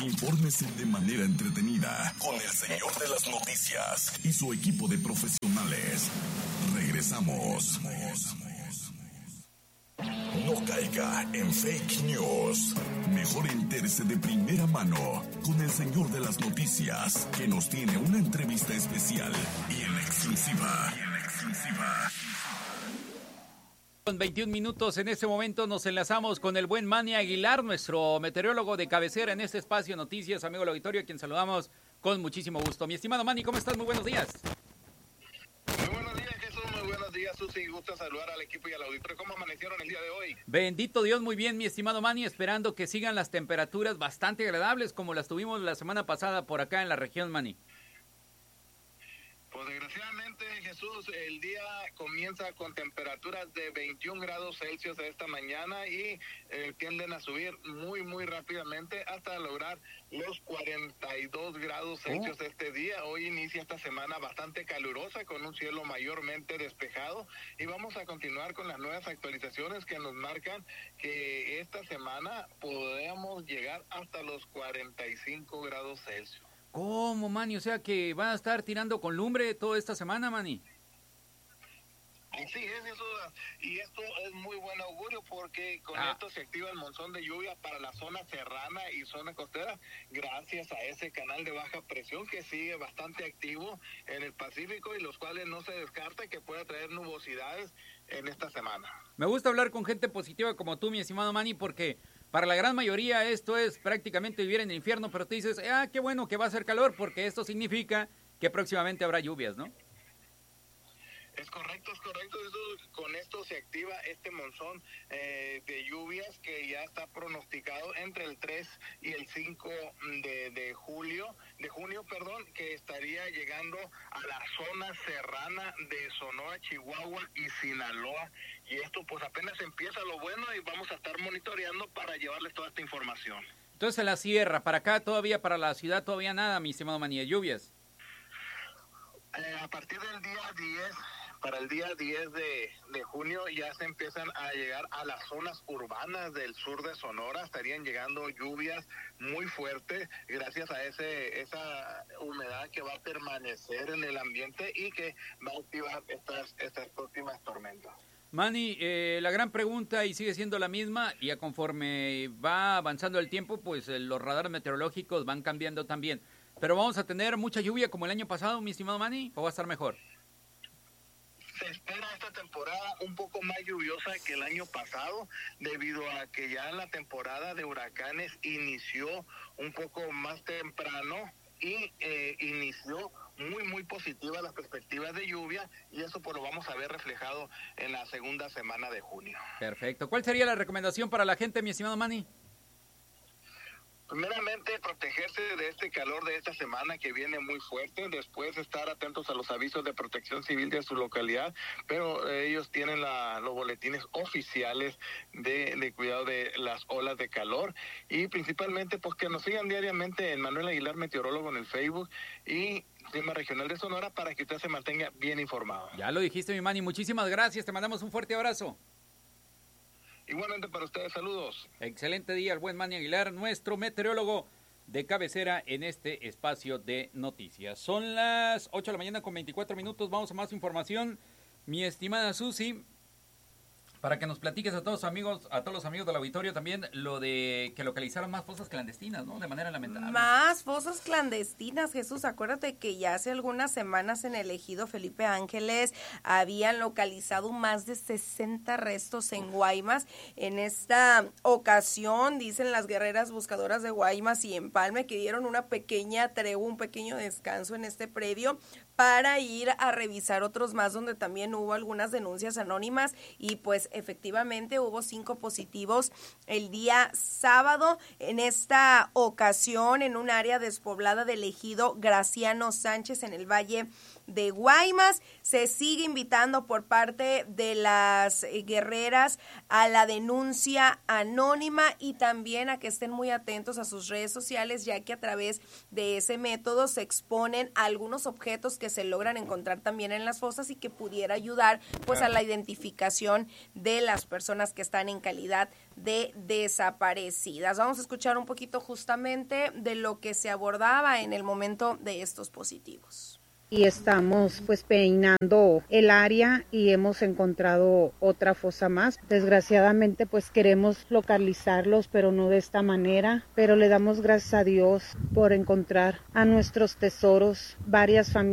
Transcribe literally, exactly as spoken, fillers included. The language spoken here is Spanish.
Infórmese de manera entretenida con el señor de las noticias y su equipo de profesionales. Regresamos. No caiga en fake news. Mejor entérese de primera mano con el señor de las noticias, que nos tiene una entrevista especial y en exclusiva. Y en exclusiva. Con veintiún minutos en este momento nos enlazamos con el buen Manny Aguilar, nuestro meteorólogo de cabecera en este espacio Noticias, amigo del auditorio, a quien saludamos con muchísimo gusto. Mi estimado Manny, ¿cómo estás? Muy buenos días. Muy buenos días, Jesús. Muy buenos días, Susi. Gusto saludar al equipo y al auditorio. ¿Cómo amanecieron el día de hoy? Bendito Dios, muy bien, mi estimado Manny, esperando que sigan las temperaturas bastante agradables como las tuvimos la semana pasada por acá en la región, Manny. Pues desgraciadamente, Jesús, el día comienza con temperaturas de veintiún grados Celsius esta mañana y eh, tienden a subir muy, muy rápidamente hasta lograr los cuarenta y dos grados Celsius oh. este día. Hoy inicia esta semana bastante calurosa con un cielo mayormente despejado y vamos a continuar con las nuevas actualizaciones que nos marcan que esta semana podemos llegar hasta los cuarenta y cinco grados Celsius. ¿Cómo, Manny? O sea que van a estar tirando con lumbre toda esta semana, Manny. Así es, eso, y esto es muy buen augurio porque con ah. esto se activa el monzón de lluvia para la zona serrana y zona costera, gracias a ese canal de baja presión que sigue bastante activo en el Pacífico y los cuales no se descarta que pueda traer nubosidades en esta semana. Me gusta hablar con gente positiva como tú, mi estimado Manny, porque para la gran mayoría esto es prácticamente vivir en el infierno, pero tú dices, ah, qué bueno que va a hacer calor, porque esto significa que próximamente habrá lluvias, ¿no? Es correcto, es correcto. Eso, con esto se activa este monzón eh, de lluvias que ya está pronosticado entre el tres y el cinco de, de julio, de junio, perdón, que estaría llegando a la zona serrana de Sonora, Chihuahua y Sinaloa. Y esto pues apenas empieza lo bueno y vamos a estar monitoreando para llevarles toda esta información. Entonces en la sierra, para acá todavía, para la ciudad todavía nada, mi estimado Manny, de lluvias. Eh, a partir del día diez, para el día diez de, de junio ya se empiezan a llegar a las zonas urbanas del sur de Sonora, estarían llegando lluvias muy fuertes gracias a ese esa humedad que va a permanecer en el ambiente y que va a activar estas, estas próximas tormentas. Manny, eh, la gran pregunta y sigue siendo la misma, y a conforme va avanzando el tiempo, pues eh, los radares meteorológicos van cambiando también. Pero vamos a tener mucha lluvia como el año pasado, mi estimado Manny, ¿o va a estar mejor? Se espera esta temporada un poco más lluviosa que el año pasado, debido a que ya la temporada de huracanes inició un poco más temprano y eh, inició muy, muy positiva las perspectivas de lluvia, y eso pues lo vamos a ver reflejado en la segunda semana de junio. Perfecto. ¿Cuál sería la recomendación para la gente, mi estimado Manny? Primeramente, protegerse de este calor de esta semana que viene muy fuerte, después estar atentos a los avisos de protección civil de su localidad, pero eh, ellos tienen la, los boletines oficiales de, de cuidado de las olas de calor, y principalmente pues que nos sigan diariamente en Manuel Aguilar Meteorólogo en el Facebook y Clima Regional de Sonora para que usted se mantenga bien informado. Ya lo dijiste, mi Manny, muchísimas gracias, te mandamos un fuerte abrazo. Igualmente para ustedes, saludos. Excelente día, el buen Manny Aguilar, nuestro meteorólogo de cabecera en este espacio de noticias. Son las ocho de la mañana con veinticuatro minutos, vamos a más información. Mi estimada Susi, para que nos platiques a todos los amigos, a todos los amigos del auditorio también, lo de que localizaron más fosas clandestinas, ¿no? De manera lamentable. Más fosas clandestinas, Jesús. Acuérdate que ya hace algunas semanas en el ejido Felipe Ángeles habían localizado más de sesenta restos en Guaymas. En esta ocasión, dicen las guerreras buscadoras de Guaymas y Empalme, que dieron una pequeña tregua, un pequeño descanso en este predio para ir a revisar otros más donde también hubo algunas denuncias anónimas, y pues efectivamente hubo cinco positivos el día sábado, en esta ocasión en un área despoblada del ejido Graciano Sánchez en el Valle de Guaymas. Se sigue invitando por parte de las eh, guerreras a la denuncia anónima y también a que estén muy atentos a sus redes sociales, ya que a través de ese método se exponen algunos objetos que se logran encontrar también en las fosas y que pudiera ayudar pues a la identificación de las personas que están en calidad de desaparecidas. Vamos a escuchar un poquito justamente de lo que se abordaba en el momento de estos positivos. Y estamos pues peinando el área y hemos encontrado otra fosa más. Desgraciadamente pues queremos localizarlos, pero no de esta manera. Pero le damos gracias a Dios por encontrar a nuestros tesoros, varias familias.